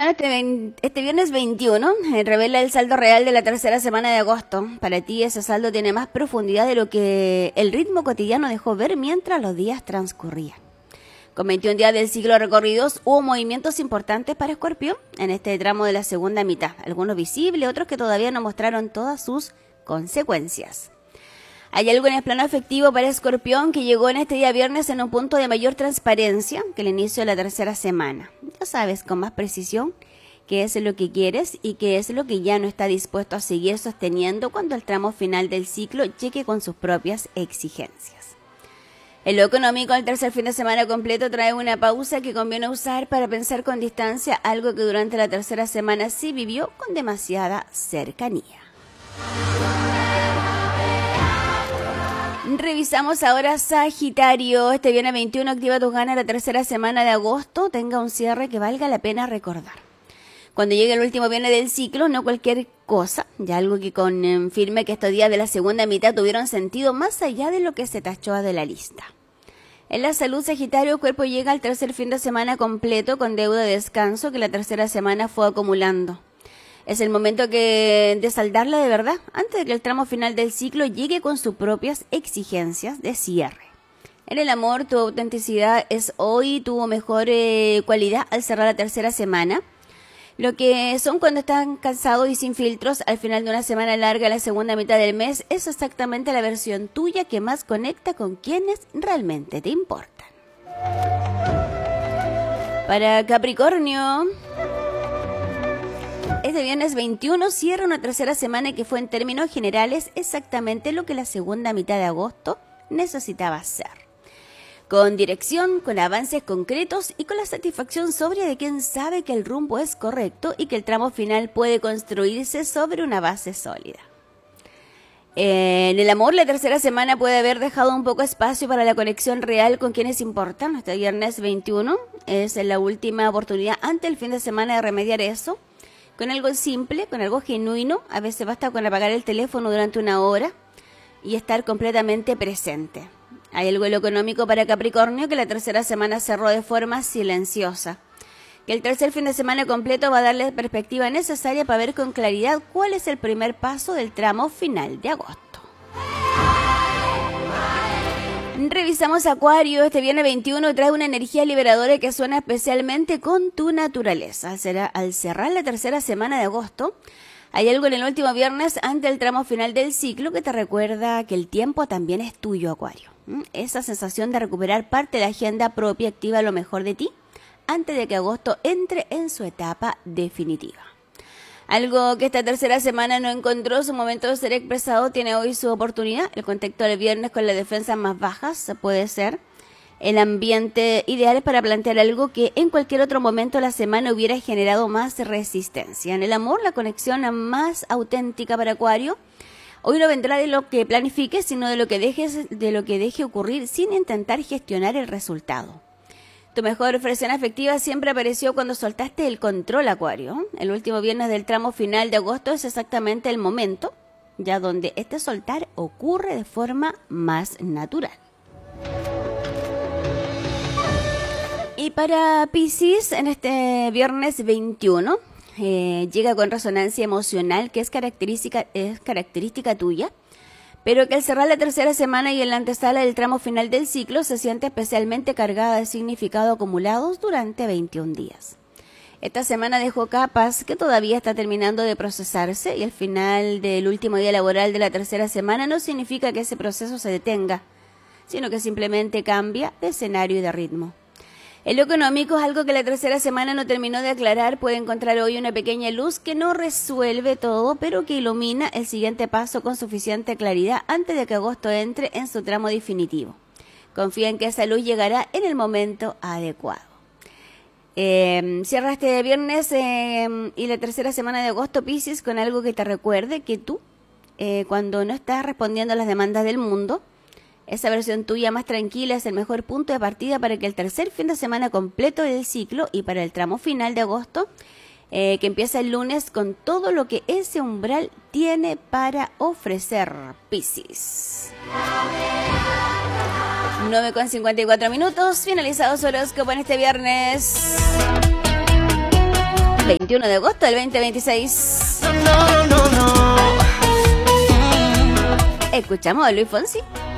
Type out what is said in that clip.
Bueno, este viernes 21 revela el saldo real de la tercera semana de agosto. Para ti ese saldo tiene más profundidad de lo que el ritmo cotidiano dejó ver mientras los días transcurrían. Con 21 días del ciclo recorridos, hubo movimientos importantes para Escorpión en este tramo de la segunda mitad. Algunos visibles, otros que todavía no mostraron todas sus consecuencias. Hay algo en el plano afectivo para Escorpión que llegó en este día viernes en un punto de mayor transparencia que el inicio de la tercera semana. Ya sabes con más precisión qué es lo que quieres y qué es lo que ya no está dispuesto a seguir sosteniendo cuando el tramo final del ciclo llegue con sus propias exigencias. En lo económico, el tercer fin de semana completo trae una pausa que conviene usar para pensar con distancia algo que durante la tercera semana sí vivió con demasiada cercanía. Revisamos ahora Sagitario. Este viernes 21 activa tus ganas la tercera semana de agosto. Tenga un cierre que valga la pena recordar. Cuando llegue el último viernes del ciclo, no cualquier cosa, ya algo que confirme que estos días de la segunda mitad tuvieron sentido más allá de lo que se tachó de la lista. En la salud, Sagitario, el cuerpo llega al tercer fin de semana completo con deuda de descanso que la tercera semana fue acumulando. Es el momento de saldarla de verdad, antes de que el tramo final del ciclo llegue con sus propias exigencias de cierre. En el amor, tu autenticidad es hoy tu mejor cualidad al cerrar la tercera semana. Lo que son cuando están cansados y sin filtros al final de una semana larga, la segunda mitad del mes, es exactamente la versión tuya que más conecta con quienes realmente te importan. Para Capricornio, este viernes 21 cierra una tercera semana que fue en términos generales exactamente lo que la segunda mitad de agosto necesitaba ser. Con dirección, con avances concretos y con la satisfacción sobria de quien sabe que el rumbo es correcto y que el tramo final puede construirse sobre una base sólida. En el amor, la tercera semana puede haber dejado un poco espacio para la conexión real con quienes importan. Este viernes 21 es la última oportunidad antes del fin de semana de remediar eso. Con algo simple, con algo genuino, a veces basta con apagar el teléfono durante una hora y estar completamente presente. Hay algo en lo económico para Capricornio que la tercera semana cerró de forma silenciosa. Que el tercer fin de semana completo va a darle perspectiva necesaria para ver con claridad cuál es el primer paso del tramo final de agosto. Revisamos Acuario. Este viernes 21 trae una energía liberadora que suena especialmente con tu naturaleza. Al cerrar la tercera semana de agosto, hay algo en el último viernes ante el tramo final del ciclo que te recuerda que el tiempo también es tuyo, Acuario. Esa sensación de recuperar parte de la agenda propia activa lo mejor de ti antes de que agosto entre en su etapa definitiva. Algo que esta tercera semana no encontró su momento de ser expresado tiene hoy su oportunidad. El contexto del viernes con las defensas más bajas puede ser el ambiente ideal para plantear algo que en cualquier otro momento de la semana hubiera generado más resistencia. En el amor, la conexión más auténtica para Acuario hoy no vendrá de lo que planifiques, sino de lo que deje ocurrir sin intentar gestionar el resultado. Tu mejor expresión afectiva siempre apareció cuando soltaste el control, Acuario. El último viernes del tramo final de agosto es exactamente el momento, ya donde este soltar ocurre de forma más natural. Y para Piscis, en este viernes 21, llega con resonancia emocional que es característica tuya, pero que al cerrar la tercera semana y en la antesala del tramo final del ciclo se siente especialmente cargada de significado acumulados durante 21 días. Esta semana dejó capas que todavía está terminando de procesarse y el final del último día laboral de la tercera semana no significa que ese proceso se detenga, sino que simplemente cambia de escenario y de ritmo. En lo económico es algo que la tercera semana no terminó de aclarar. Puede encontrar hoy una pequeña luz que no resuelve todo, pero que ilumina el siguiente paso con suficiente claridad antes de que agosto entre en su tramo definitivo. Confía en que esa luz llegará en el momento adecuado. Cierra este viernes y la tercera semana de agosto, Piscis, con algo que te recuerde que tú, cuando no estás respondiendo a las demandas del mundo, esa versión tuya más tranquila es el mejor punto de partida para que el tercer fin de semana completo del ciclo y para el tramo final de agosto, que empieza el lunes con todo lo que ese umbral tiene para ofrecer, Piscis. 9:54 minutos, finalizado su horóscopo en este viernes. 21 de agosto del 2026. No, no, no. Escuchamos a Luis Fonsi.